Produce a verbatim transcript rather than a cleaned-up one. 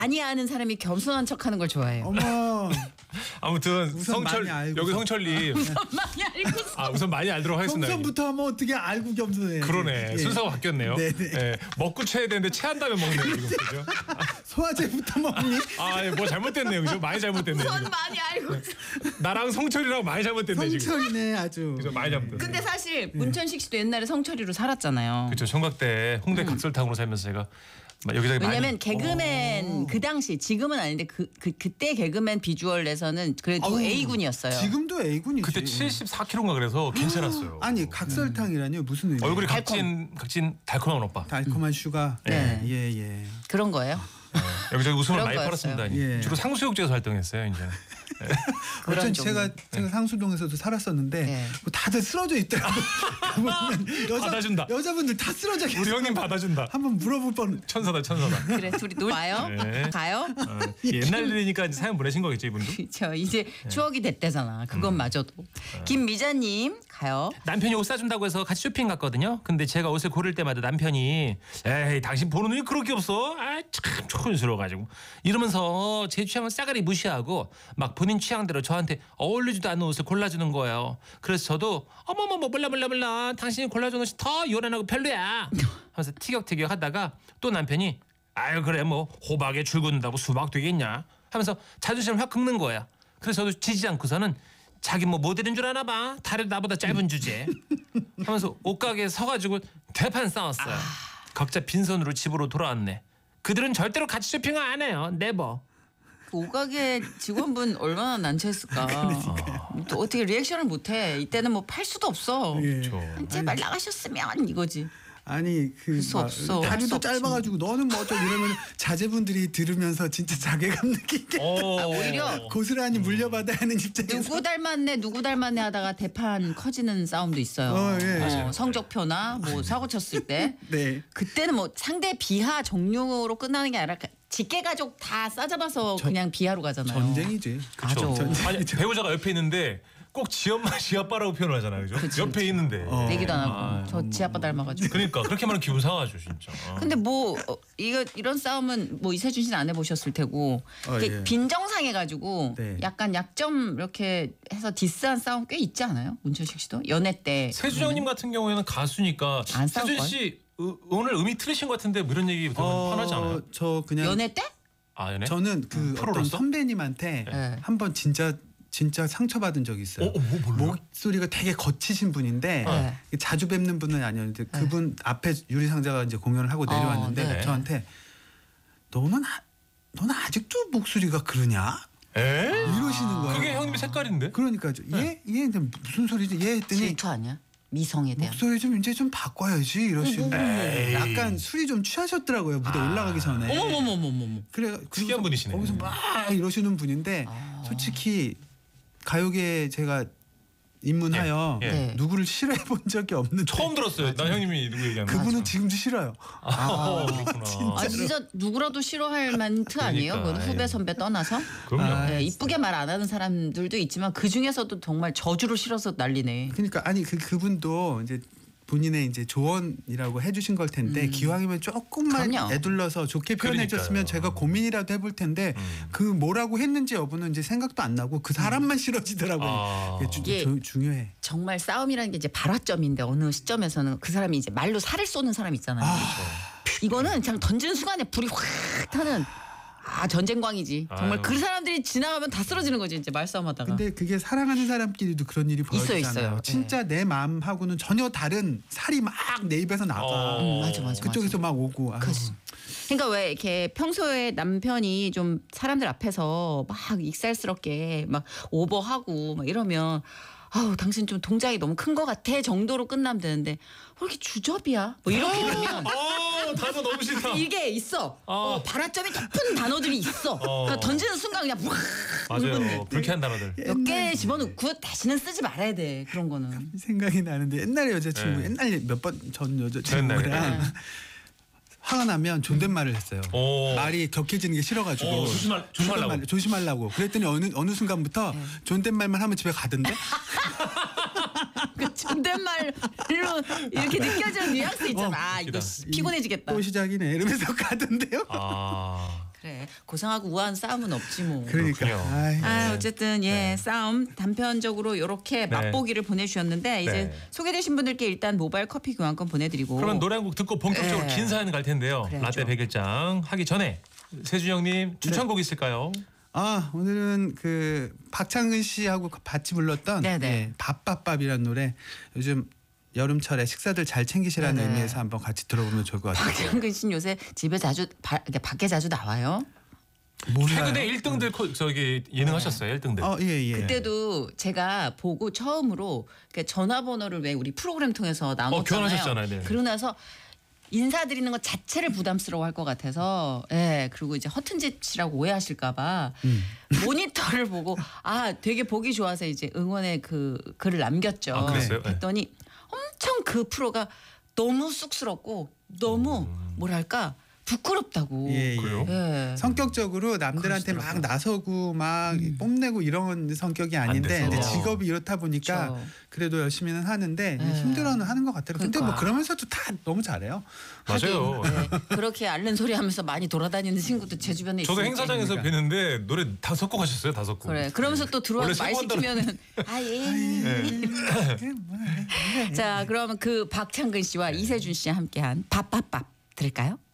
아니하는 사람이 겸손한 척하는 걸 좋아해요. 어머. 아무튼 우선 성철 많이 알고. 여기 성철님. 많이 알고 아 우선 많이 알도록 하겠습니다. 평소부터 하면 어떻게 알고 겸손해. 그러네. 예. 순서가 바뀌었네요. 네네. 예, 먹고 채야 되는데 채한 다음에 먹네요 지금. 그죠? 소화제부터 먹니? 아, 예, 뭐 잘못됐네요. 그죠? 많이 잘못됐네요. 전 지금. 많이 알고. 나랑 성철이랑 많이 잘못됐네 지금. 성철이네 아주. 그죠? 많이 잘못됐네. 근데 사실 문천식 씨도 옛날에 성철이로 살았잖아요. 그렇죠. 총각 때 홍대 각설탕으로 살면서 제가 막 여기저기 왜냐면 많이. 개그맨 오. 그 당시 지금은 아닌데 그, 그 그때 개그맨 비주얼에서는 그래도 아우, A군이었어요. 지금도 A군이지. 그때 칠십사 킬로그램인가 그래서 괜찮았어요. 아니 각설탕이라뇨 무슨 의미? 얼굴이 달콤. 각진 각진 달콤한 오빠. 달콤한 슈가. 네. 예 예. 그런 거예요. 여기저기 웃음을 그런 많이 거였어요. 팔았습니다. 예. 주로 상수욕제에서 활동했어요 이제. 그런 어쩐 좀- 제가 제가 상수동에서도 살았었는데 네. 뭐 다들 쓰러져 있더라고. 여자 받아준다. 여자분들 다 쓰러져 계세요. 우리 형님 받아준다. 한번 물어볼 뻔. 천사다 천사다. 그래 둘이 놀 와요? 네. 가요? 어, 옛날 일이니까 이제 사연 보내신 거겠죠 이분도. 그렇죠. 이제 추억이 됐대잖아. 그것마저도. 음. 김미자님 가요. 남편이 옷 사준다고 해서 같이 쇼핑 갔거든요. 근데 제가 옷을 고를 때마다 남편이 에이 당신 보는 눈이 그렇게 없어. 아참 촌스러워가지고 이러면서 제 취향을 싸그리 무시하고 막 본인 취향대로 저한테 어울리지도 않는 옷을 골라주는 거예요. 그래서 저도 어머머머 몰라 몰라 몰라 당신이 골라준 옷이 더 요란하고 별로야 하면서 티격태격 하다가 또 남편이 아유 그래 뭐 호박에 줄 긋는다고 수박 되겠냐 하면서 자존심을 확 긁는 거야. 그래서 저도 지지 않고서는 자기 뭐 모델인 줄 아나 봐. 다리도 나보다 짧은 주제. 하면서 옷가게에 서가지고 대판 싸웠어요. 각자 빈손으로 집으로 돌아왔네. 그들은 절대로 같이 쇼핑을 안 해요. 네버. 그 옷가게 직원분 얼마나 난처했을까. 또 어떻게 리액션을 못해. 이때는 뭐 팔 수도 없어. 예. 제발 나가셨으면 이거지. 아니 그 수 막 없어. 할 다리도 수 없지. 짧아가지고 너는 뭐 어쩌고 이러면 자제분들이 들으면서 진짜 자괴감 느끼게 아, 오히려 고스란히 물려받아야 하는 입장에서 누구 닮았네 누구 닮았네 하다가 대판 커지는 싸움도 있어요. 어, 예. 어, 성적표나 뭐 사고 쳤을 때 네. 그때는 뭐 상대 비하 종료로 끝나는 게 아니라 직계 가족 다 싸잡아서 그냥 비하로 가잖아요. 전쟁이지. 맞아. 전쟁. 아니 배우자가 옆에 있는데 꼭 지엄마 지아빠라고 표현하잖아요. 그죠? 그치, 옆에 있는데. 어. 내기도 안 하고 아, 저 지아빠 닮아가지고. 그러니까 그렇게 말하면 기분 상하죠 진짜. 근데 뭐 어, 이거 이런 싸움은 뭐 이세준 씨는 안 해보셨을 테고 어, 이게 예. 빈정상해가지고 네. 약간 약점 이렇게 해서 디스한 싸움 꽤 있지 않아요? 문천식 씨도 연애 때. 세준형님 같은 경우에는 가수니까 안 싸울 세준 걸? 씨 어, 오늘 음이 틀리신 것 같은데 뭐 이런 얘기 들으면 편하지 않아요? 어, 저 그냥 연애 때? 아 연애? 저는 그 어떤 프로로서? 선배님한테 네. 한 번 진짜 진짜 상처받은 적이 있어요. 어, 어, 뭐, 뭘로? 목소리가 되게 거치신 분인데 네. 자주 뵙는 분은 아니었는데 그분 앞에 유리상자가 이제 공연을 하고 내려왔는데 네. 저한테 너는 아, 너는 아직도 목소리가 그러냐? 에? 이러시는 거예요. 그게 형님의 색깔인데? 그러니까 얘, 얘 이제 무슨 소리지? 얘 했더니 질투 아니야? 미성에 대한. 목소리 좀 이제 좀 바꿔야지 이러시는 거예요. 약간 술이 좀 취하셨더라고요. 무대 올라가기 전에. 어머머머머머머. 그래 특이한 분이시네. 거기서 막 이러시는 분인데 아. 솔직히 가요계에 제가 입문하여 예, 예. 네. 누구를 싫어해 본 적이 없는데 처음 들었어요. 나 형님이 누구 얘기하는 거. 그분은 지금도 싫어요. 아, 그렇구나. 아 진짜 누구라도 싫어할 멘트 아니에요? 그러니까, 그건 후배 예. 선배 떠나서. 그럼요. 아, 네, 이쁘게 말 안 하는 사람들도 있지만 그 중에서도 정말 저주로 싫어서 난리네. 그러니까 아니 그 그분도 이제 본인의 이제 조언이라고 해주신 걸 텐데 기왕이면 조금만 음. 그럼요. 애둘러서 좋게 표현해줬으면 그러니까요. 제가 고민이라도 해볼 텐데 음. 그 뭐라고 했는지 여부는 이제 생각도 안 나고 그 사람만 싫어지더라고요. 아. 그게 주- 이게 주- 중요해. 정말 싸움이라는 게 이제 발화점인데 어느 시점에서는 그 사람이 이제 말로 살을 쏘는 사람 있잖아요. 이거는 그냥 던지는 순간에 불이 확 타는 아 전쟁광이지. 정말 아유. 그 사람들이 지나가면 다 쓰러지는 거지 이제 말싸움하다가. 근데 그게 사랑하는 사람끼리도 그런 일이 있어요, 벌어지잖아요. 있어요. 진짜 내 마음하고는 전혀 다른 살이 막 내 입에서 나가. 어. 음, 맞아 맞아. 그쪽에서 막 오고. 아유. 그치. 그러니까 왜 이렇게 평소에 남편이 좀 사람들 앞에서 막 익살스럽게 막 오버하고 막 이러면 아우 당신 좀 동작이 너무 큰 것 같아 정도로 끝나면 되는데 왜 이렇게 주접이야? 뭐 이렇게 되면 아, 단어 너무 싫다. 이게 있어. 어. 어, 발화점이 높은 단어들이 있어. 그러니까 던지는 순간 그냥 막 맞아요. 불쾌한 단어들. 몇 개 집어넣고 다시는 쓰지 말아야 돼. 그런 거는. 생각이 나는데 옛날에 여자친구 네. 옛날 몇 번 전 옛날에. 여자친구랑 네. 화가 나면 존댓말을 했어요. 오. 말이 격해지는 게 싫어가지고 어, 조심할- 조심하려고. 존댓말, 조심하려고. 그랬더니 어느 어느 순간부터 네. 존댓말만 하면 집에 가던데. 그 존댓말로 이렇게 느껴지는 뉘앙스 있잖아. 아, 이거 씨, 피곤해지겠다. 또 시작이네 이러면서 가던데요. 아. 그래 고상하고 우아한 싸움은 없지 뭐. 그러니까. 그렇군요. 아이, 아 어쨌든 예 네. 싸움 단편적으로 이렇게 맛보기를 보내주셨는데 이제 네. 소개되신 분들께 일단 모바일 커피 교환권 보내드리고. 그러면 노래 한 곡 듣고 본격적으로 네. 긴 사연 갈 텐데요. 그래야죠. 라떼 백일장 하기 전에 세준영님 추천곡 있을까요? 아 오늘은 그 박창근 씨하고 같이 불렀던 네네. 예, 밥밥밥이라는 노래 요즘 여름철에 식사들 잘 챙기시라는 네네. 의미에서 한번 같이 들어보면 좋을 것 같아요. 박창근 씨는 요새 집에 자주 바, 이렇게 밖에 자주 나와요. 몰라요. 최근에 일 등들 코- 저기 예능하셨어요. 일 등들. 어, 예, 예. 그때도 제가 보고 처음으로 그 전화번호를 왜 우리 프로그램 통해서 나눴잖아요. 교환하셨잖아요. 네. 그러고 나서 인사드리는 것 자체를 부담스러워할 것 같아서, 예 그리고 이제 허튼 짓이라고 오해하실까봐 음. 모니터를 보고 아 되게 보기 좋아서 이제 응원의 그 글을 남겼죠. 아, 그랬어요? 네. 했더니 엄청 그 프로가 너무 쑥스럽고 너무 뭐랄까 부끄럽다고. 예, 예. 그래요? 예. 성격적으로 남들한테 막 그러시더라고요. 나서고 막 뽐내고 이런 성격이 아닌데 돼서. 근데 직업이 이렇다 보니까 그렇죠. 그래도 열심히는 하는데 네. 힘들어는 하는 것 같아요. 근데 뭐 그러니까. 그러면서도 다 너무 잘해요. 맞아요. 하긴, 네. 그렇게 앓는 소리 하면서 많이 돌아다니는 친구도 제 주변에 저도 있으니까. 행사장에서 그러니까. 뵀는데 노래 다섯 곡 하셨어요. 다섯 곡. 그래. 그러면서 또 들어와서 원래 말 세번 시키면은 아예. 네. 자, 그러면 그 박창근 씨와 이세준 씨 함께한 밥밥밥 들을까요?